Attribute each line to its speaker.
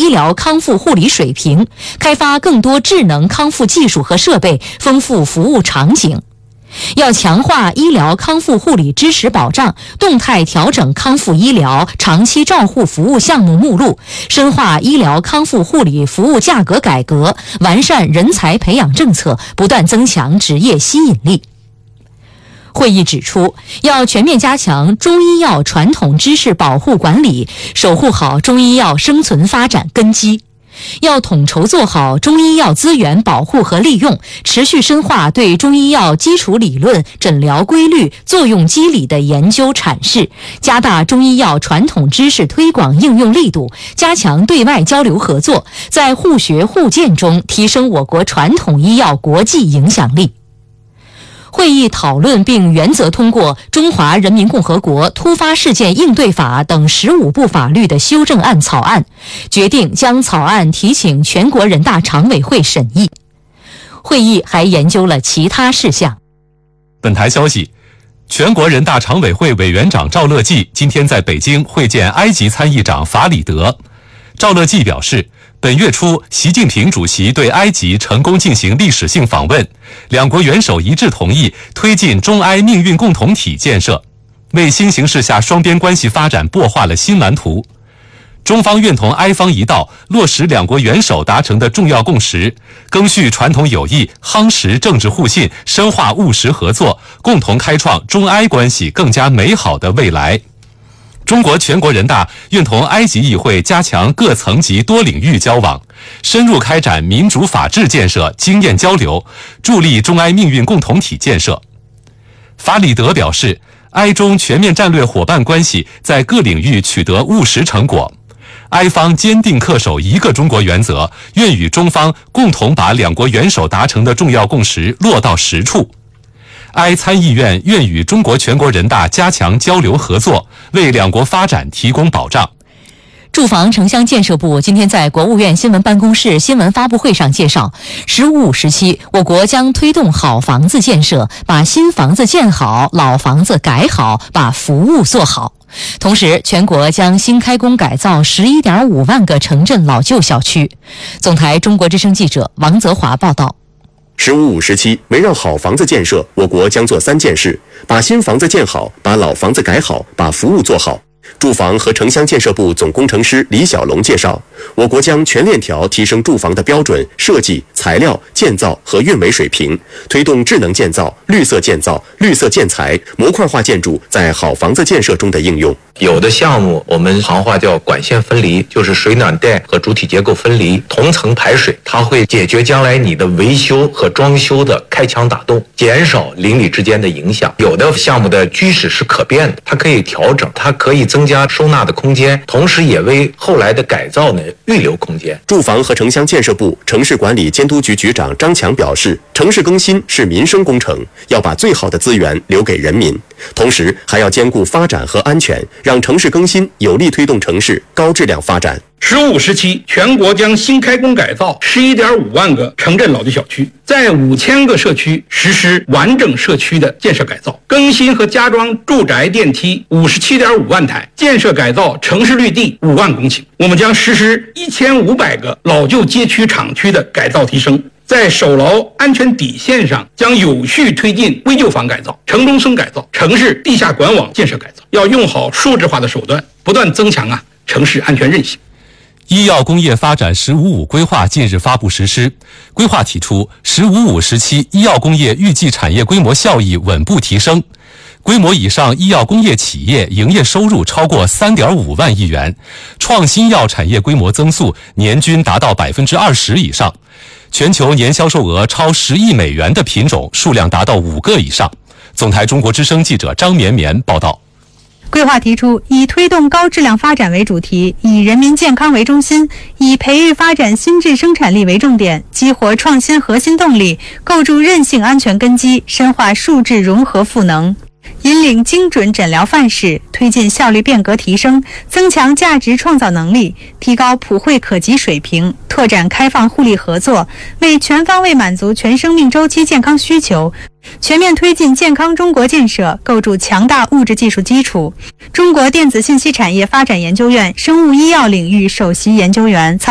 Speaker 1: 医疗康复护理水平，开发更多智能康复技术和设备，丰富服务场景。要强化医疗康复护理知识保障，动态调整康复医疗长期照护服务项目目录，深化医疗康复护理服务价格改革，完善人才培养政策，不断增强职业吸引力。会议指出，要全面加强中医药传统知识保护管理，守护好中医药生存发展根基。要统筹做好中医药资源保护和利用，持续深化对中医药基础理论、诊疗规律、作用机理的研究阐释，加大中医药传统知识推广应用力度，加强对外交流合作，在互学互鉴中提升我国传统医药国际影响力。会议讨论并原则通过《中华人民共和国突发事件应对法》等15部法律的修正案草案，决定将草案提请全国人大常委会审议。会议还研究了其他事项。
Speaker 2: 本台消息，全国人大常委会委员长赵乐际今天在北京会见埃及参议长法里德。赵乐际表示，本月初，习近平主席对埃及成功进行历史性访问，两国元首一致同意推进中埃命运共同体建设，为新形势下双边关系发展擘画了新蓝图。中方愿同埃方一道，落实两国元首达成的重要共识，赓续传统友谊，夯实政治互信，深化务实合作，共同开创中埃关系更加美好的未来。中国全国人大愿同埃及议会加强各层级多领域交往，深入开展民主法治建设经验交流，助力中埃命运共同体建设。法里德表示，埃中全面战略伙伴关系在各领域取得务实成果，埃方坚定恪守一个中国原则，愿与中方共同把两国元首达成的重要共识落到实处。埃参议院愿与中国全国人大加强交流合作，为两国发展提供保障。
Speaker 1: 住房城乡建设部今天在国务院新闻办公室新闻发布会上介绍，“15+5”时期，我国将推动好房子建设，把新房子建好，老房子改好，把服务做好。同时，全国将新开工改造11.5万个城镇老旧小区。总台中国之声记者王泽华报道。
Speaker 3: “15+5”时期，围绕好房子建设，我国将做3件事：把新房子建好，把老房子改好，把服务做好。住房和城乡建设部总工程师李小龙介绍，我国将全链条提升住房的标准、设计、材料、建造和运维水平，推动智能建造、绿色建造、绿色建材、模块化建筑在好房子建设中的应用。
Speaker 4: 有的项目我们行话叫管线分离，就是水暖带和主体结构分离，同层排水，它会解决将来你的维修和装修的开墙打洞，减少邻里之间的影响。有的项目的居室是可变的，它可以调整，它可以增加收纳的空间，同时也为后来的改造呢预留空间。
Speaker 3: 住房和城乡建设部城市管理监督局局长张强表示，城市更新是民生工程，要把最好的资源留给人民，同时还要兼顾发展和安全，让城市更新有力推动城市高质量发展。
Speaker 5: “15”时期，全国将新开工改造11.5万个城镇老旧小区，在5000个社区实施完整社区的建设改造，更新和加装住宅电梯57.5万台，建设改造城市绿地5万公顷。我们将实施1500个老旧街区厂区的改造提升，在守牢安全底线上，将有序推进危旧房改造、城中村改造、城市地下管网建设改造，要用好数字化的手段，不断增强城市安全韧性。
Speaker 2: 医药工业发展“15+5”规划近日发布实施。规划提出，“15+5”时期医药工业预计产业规模效益稳步提升，规模以上医药工业企业营业收入超过3.5万亿元，创新药产业规模增速年均达到20%以上，全球年销售额超10亿美元的品种数量达到5个以上。总台中国之声记者张绵绵报道。
Speaker 6: 规划提出，以推动高质量发展为主题，以人民健康为中心，以培育发展新质生产力为重点，激活创新核心动力，构筑韧性安全根基，深化数质融合赋能，引领精准诊疗范式，推进效率变革提升，增强价值创造能力，提高普惠可及水平，拓展开放互利合作，为全方位满足全生命周期健康需求，全面推进健康中国建设，构筑强大物质技术基础。中国电子信息产业发展研究院生物医药领域首席研究员